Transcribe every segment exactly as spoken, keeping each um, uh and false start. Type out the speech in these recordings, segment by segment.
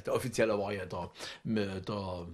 der offizielle war ja der, der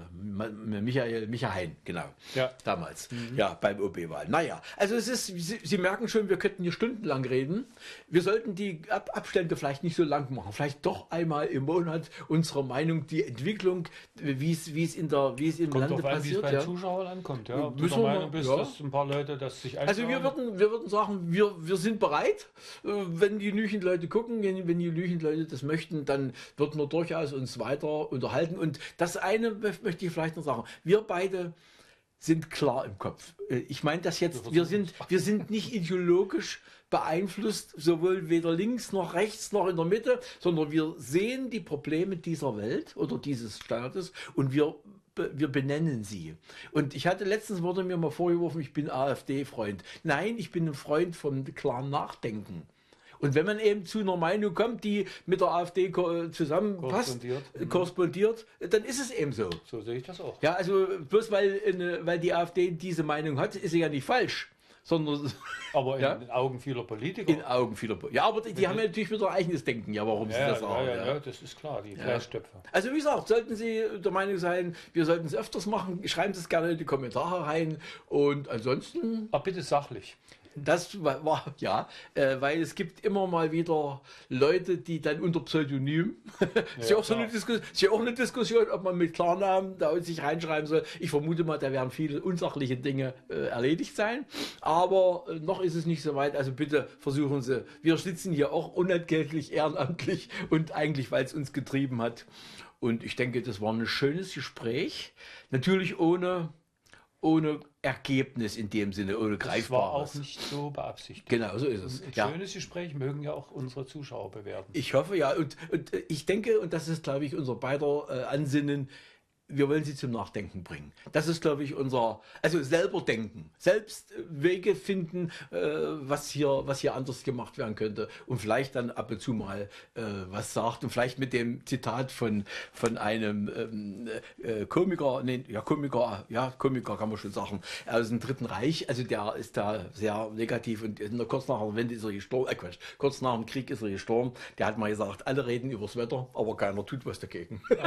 äh, Michael, Michael Hein, genau, ja. damals, mhm. ja, beim O B-Wahl. Naja, also es ist, Sie, Sie merken schon, wir könnten hier stundenlang reden. Wir sollten die Ab Abstände vielleicht nicht so lang machen, vielleicht doch einmal im Monat unsere Meinung, die Entwicklung, wie es, wie es in der, wie es im kommt Lande an, passiert. Wie es bei ja. Zuschauern ankommt, ja. Ob du Müssen der wir, Meinung bist, ja. dass ein paar Leute das sich anschauen. Also wir würden, wir würden sagen, wir, wir sind bereit, wenn die genügend Leute gucken, wenn, wenn die genügend Leute das möchten, dann würden wir durchaus uns weiter unterhalten. Und das eine möchte ich vielleicht noch sagen. Wir beide sind klar im Kopf. Ich meine das jetzt, wir sind, wir sind nicht ideologisch beeinflusst, sowohl weder links noch rechts noch in der Mitte, sondern wir sehen die Probleme dieser Welt oder dieses Staates und wir wir benennen sie. Und ich hatte letztens, wurde mir mal vorgeworfen, ich bin AfD-Freund. Nein, ich bin ein Freund vom klaren Nachdenken. Und wenn man eben zu einer Meinung kommt, die mit der AfD zusammenpasst, korrespondiert, mhm. korrespondiert, dann ist es eben so. So sehe ich das auch. Ja, also bloß weil, eine, weil die AfD diese Meinung hat, ist sie ja nicht falsch. Sondern, aber in ja? den Augen vieler Politiker. In Augen vieler Politiker. Ja, aber die, die haben ja natürlich wieder eigenes Denken, ja, warum ja, sie das ja, sagen. Ja, ja, ja, das ist klar, die ja. Fleischtöpfe. Also wie gesagt, sollten Sie der Meinung sein, wir sollten es öfters machen, schreiben Sie es gerne in die Kommentare rein und ansonsten... Aber bitte sachlich. Das war, war ja, äh, weil es gibt immer mal wieder Leute, die dann unter Pseudonym, ja, ist, ja auch so eine Diskussion, ist ja auch eine Diskussion, ob man mit Klarnamen da sich reinschreiben soll. Ich vermute mal, da werden viele unsachliche Dinge äh, erledigt sein, aber äh, noch ist es nicht so weit, also bitte versuchen Sie, wir sitzen hier auch unentgeltlich, ehrenamtlich und eigentlich, weil es uns getrieben hat. Und ich denke, das war ein schönes Gespräch, natürlich ohne... ohne Ergebnis in dem Sinne, ohne Greifbares. Das war auch nicht so beabsichtigt. Genau, so ist es. Ein ja. schönes Gespräch mögen ja auch unsere Zuschauer bewerten. Ich hoffe, ja. Und, und ich denke, und das ist, glaube ich, unser beider äh, Ansinnen, wir wollen sie zum Nachdenken bringen. Das ist, glaube ich, unser, also selber denken, selbst Wege finden, äh, was hier, was hier anders gemacht werden könnte und vielleicht dann ab und zu mal äh, was sagt und vielleicht mit dem Zitat von, von einem ähm, äh, Komiker, nee, ja, Komiker, ja, Komiker kann man schon sagen, aus dem Dritten Reich, also der ist da sehr negativ und in der, kurz nach der Wende ist er gestorben, äh, Quatsch, kurz nach dem Krieg ist er gestorben, der hat mal gesagt, alle reden übers Wetter, aber keiner tut was dagegen. Ja.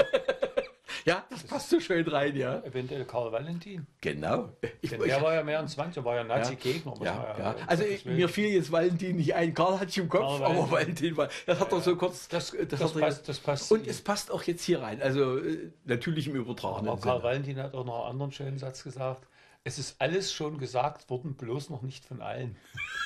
Ja, das, das passt so schön rein, ja. Eventuell Karl Valentin. Genau. Ich, Denn der ich, war ja mehr ein zwanzig, war ja Nazi-Gegner. Ja, ja, ja. Also ich, mir fiel jetzt Valentin nicht ein. Karl hat sich im Kopf, Karl aber Valentin, Valentin war, das hat er so kurz... Das, das, das, das, passt, das passt. Und es passt auch jetzt hier rein, also natürlich im übertragenen aber Karl Valentin hat auch noch einen anderen schönen Satz gesagt. Es ist alles schon gesagt worden, bloß noch nicht von allen.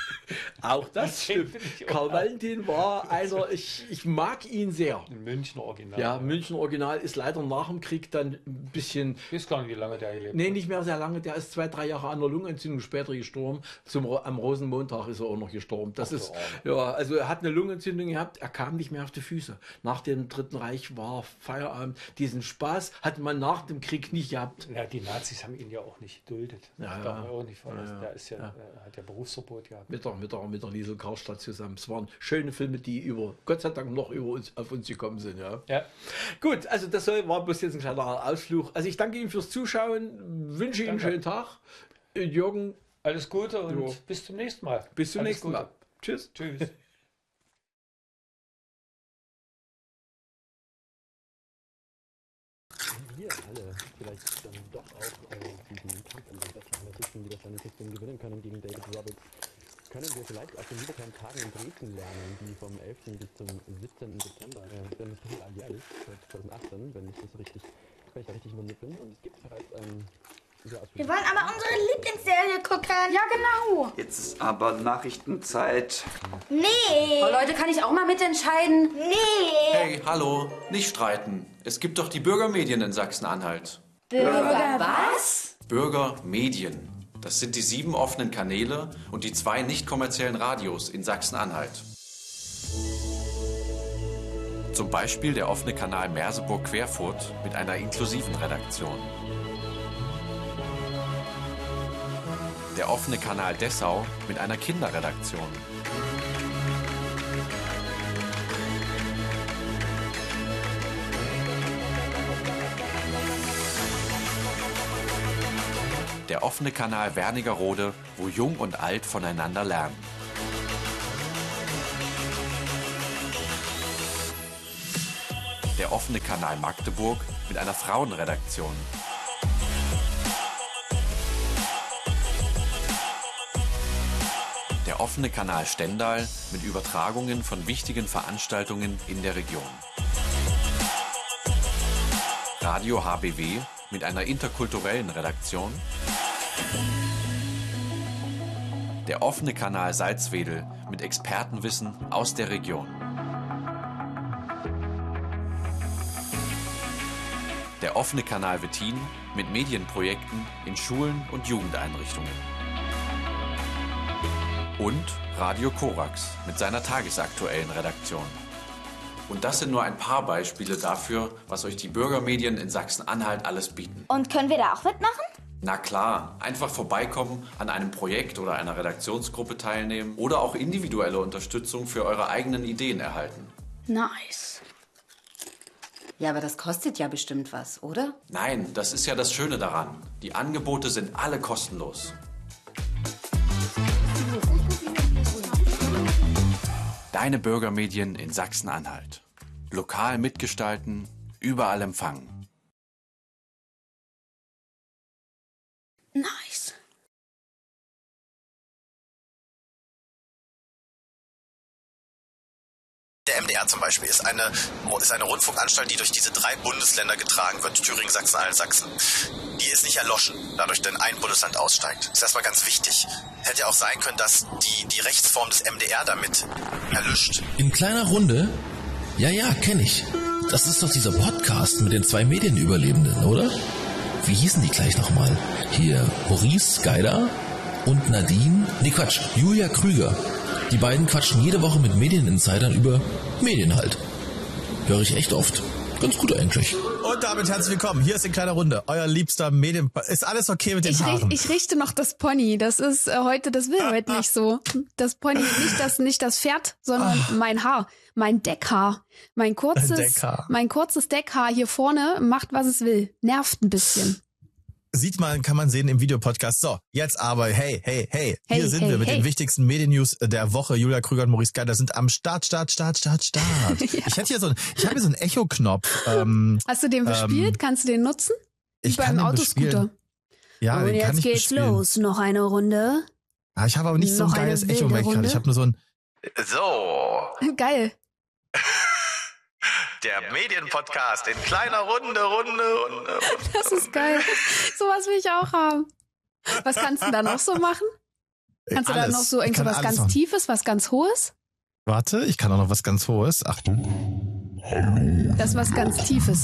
Auch das stimmt. Karl Valentin war einer, ich, ich mag ihn sehr. Ein Münchner Original. Ja, Münchner Original ist leider nach dem Krieg dann ein bisschen... Ich weiß gar nicht, wie lange der gelebt hat. Nee, nicht mehr sehr lange. Der ist zwei, drei Jahre an der Lungenentzündung später gestorben. Zum, am Rosenmontag ist er auch noch gestorben. Das Ach, ist, ja, also er hat eine Lungenentzündung gehabt, er kam nicht mehr auf die Füße. Nach dem Dritten Reich war Feierabend. Diesen Spaß hat man nach dem Krieg nicht gehabt. Ja, die Nazis haben ihn ja auch nicht geduldet. Ja, das darf man auch nicht vergessen. Ja, der ist ja, ja. Äh, hat ja Berufsverbot gehabt. Mit der, mit der, mit der Liesel Karlstadt zusammen. Es waren schöne Filme, die über, Gott sei Dank noch über uns, auf uns gekommen sind. Ja. Ja. Gut, also das soll, war bloß jetzt ein kleiner Ausflug. Also ich danke Ihnen fürs Zuschauen, wünsche Ihnen einen schönen Tag. Jürgen. Alles Gute und jo. bis zum nächsten Mal. Bis zum Alles nächsten Gute. Mal. Tschüss. Tschüss. Wir alle vielleicht dann doch auch äh, diesen Kampf um den besten Analysten, die das Analysten gewinnen können gegen David Roberts, können wir vielleicht aus den wiederkehrenden Tagen in Dresden lernen, die vom elften bis zum siebzehnten September, äh, denn das passiert alljährlich, seit zweitausendachtzehn, wenn ich das richtig, wenn ich da richtig informiert bin. Und es gibt bereits ein sehr Wir wollen aber unsere Lieblingsserie gucken. Ja, genau. Jetzt ist aber Nachrichtenzeit. Nee. Oh, Leute, kann ich auch mal mitentscheiden? Nee. Hey, hallo, nicht streiten. Es gibt doch die Bürgermedien in Sachsen-Anhalt. Bürger was? Bürgermedien. Das sind die sieben offenen Kanäle und die zwei nicht kommerziellen Radios in Sachsen-Anhalt. Zum Beispiel der offene Kanal Merseburg-Querfurt mit einer inklusiven Redaktion. Der offene Kanal Dessau mit einer Kinderredaktion. Der offene Kanal Wernigerode, wo Jung und Alt voneinander lernen. Der der offene Kanal Magdeburg mit einer Frauenredaktion. Der offene Kanal Stendal mit Übertragungen von wichtigen Veranstaltungen in der Region. Radio H B W mit einer interkulturellen Redaktion. Der offene Kanal Salzwedel mit Expertenwissen aus der Region. Der offene Kanal Wettin mit Medienprojekten in Schulen und Jugendeinrichtungen. Und Radio Korax mit seiner tagesaktuellen Redaktion. Und das sind nur ein paar Beispiele dafür, was euch die Bürgermedien in Sachsen-Anhalt alles bieten. Und können wir da auch mitmachen? Na klar, einfach vorbeikommen, an einem Projekt oder einer Redaktionsgruppe teilnehmen oder auch individuelle Unterstützung für eure eigenen Ideen erhalten. Nice. Ja, aber das kostet ja bestimmt was, oder? Nein, das ist ja das Schöne daran. Die Angebote sind alle kostenlos. Deine Bürgermedien in Sachsen-Anhalt. Lokal mitgestalten, überall empfangen. Nice. Der M D R zum Beispiel ist eine, ist eine Rundfunkanstalt, die durch diese drei Bundesländer getragen wird, Thüringen, Sachsen-Anhalt, Sachsen. Die ist nicht erloschen, dadurch, wenn ein Bundesland aussteigt. Das ist erstmal ganz wichtig. Hätte ja auch sein können, dass die, die Rechtsform des M D R damit erlischt. In kleiner Runde? Ja, ja, kenne ich. Das ist doch dieser Podcast mit den zwei Medienüberlebenden, oder? Wie hießen die gleich nochmal? Hier, Maurice Geider und Nadine, nee Quatsch, Julia Krüger. Die beiden quatschen jede Woche mit Medieninsidern über Medien halt. Höre ich echt oft. Ganz gut eigentlich. Und damit herzlich willkommen. Hier ist in kleiner Runde euer liebster Medien... Ist alles okay mit den ich Haaren? Richt, ich richte noch das Pony. Das ist äh, heute, das will heute nicht so. Das Pony, nicht das, nicht das Pferd, sondern oh. mein Haar. Mein Deckhaar. Mein kurzes, Deckhaar. mein kurzes Deckhaar hier vorne macht, was es will. Nervt ein bisschen. Sieht man, kann man sehen im Videopodcast. So, jetzt aber, hey, hey, hey, hier hey, sind hey, wir mit hey. den wichtigsten Medien-News der Woche. Julia Krüger und Maurice Geider sind am Start, Start, Start, Start, Start. ja. Ich hätte hier so ein, ich habe hier so einen Echo-Knopf. Ähm, Hast du den bespielt? Ähm, Kannst du den nutzen? Ich Wie beim Autoscooter. Ja, und den jetzt kann ich geht's bespielen. los. Noch eine Runde. Ah, ich habe aber nicht Noch so ein geiles Echo gerade. Ich habe nur so ein... So. Geil. Der Medienpodcast in kleiner Runde, Runde, Runde. Das ist geil. Sowas will ich auch haben. Was kannst du da noch so machen? Kannst du alles. da noch so irgendwas ganz machen. Tiefes, was ganz Hohes? Warte, ich kann auch noch was ganz Hohes. Achtung. Hallo. Das ist was ganz Tiefes.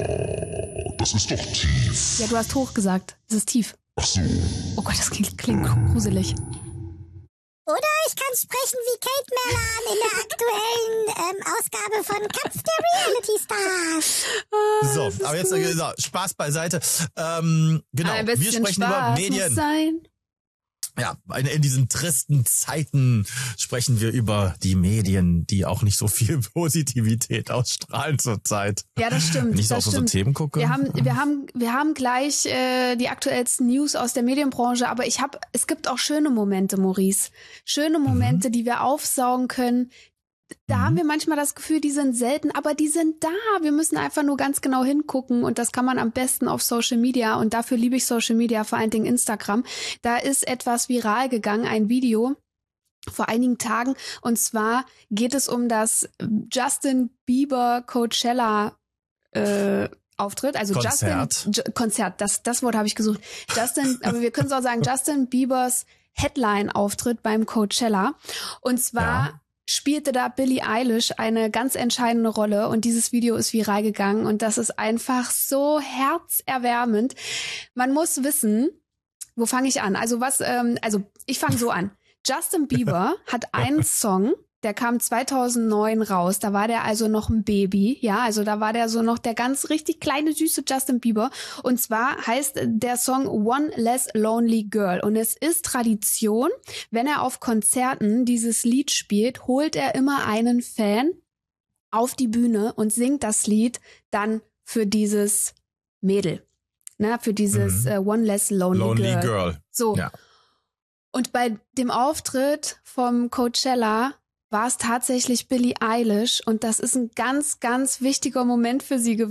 Das ist doch tief. Ja, du hast hoch gesagt. Das ist tief. Ach so. Oh Gott, das klingt, klingt gruselig. Oder ich kann sprechen wie Kate Merlan in der aktuellen ähm, Ausgabe von Kampf der Reality Stars. Oh, so, aber jetzt äh, so, Spaß beiseite. Ähm, genau, Ein wir sprechen Spaß über Medien. Muss sein. Ja, in, in diesen tristen Zeiten sprechen wir über die Medien, die auch nicht so viel Positivität ausstrahlen zurzeit. Ja, das stimmt. Wenn ich so auf unsere Themen gucke. Wir haben, wir haben, wir haben gleich äh, die aktuellsten News aus der Medienbranche, aber ich habe, es gibt auch schöne Momente, Maurice. Schöne Momente, mhm. die wir aufsaugen können. Da mhm. haben wir manchmal das Gefühl, die sind selten, aber die sind da. Wir müssen einfach nur ganz genau hingucken und das kann man am besten auf Social Media und dafür liebe ich Social Media, vor allen Dingen Instagram. Da ist etwas viral gegangen, ein Video vor einigen Tagen und zwar geht es um das Justin Bieber Coachella äh, Auftritt, also Konzert. Justin J- Konzert, das das Wort habe ich gesucht. Justin, aber wir können es auch sagen, Justin Biebers Headline-Auftritt beim Coachella und zwar ja. spielte da Billie Eilish eine ganz entscheidende Rolle und dieses Video ist viral gegangen und das ist einfach so herzerwärmend. Man muss wissen, wo fange ich an? Also was, ähm, also ich fange so an. Justin Bieber hat einen Song, der kam zweitausendneun raus, da war der also noch ein Baby, ja, also da war der so noch der ganz richtig kleine, süße Justin Bieber und zwar heißt der Song One Less Lonely Girl und es ist Tradition, wenn er auf Konzerten dieses Lied spielt, holt er immer einen Fan auf die Bühne und singt das Lied dann für dieses Mädel, ne, für dieses mhm. uh, One Less Lonely, Lonely Girl. Girl. So. Ja. Und bei dem Auftritt vom Coachella war es tatsächlich Billie Eilish und das ist ein ganz, ganz wichtiger Moment für sie gewesen.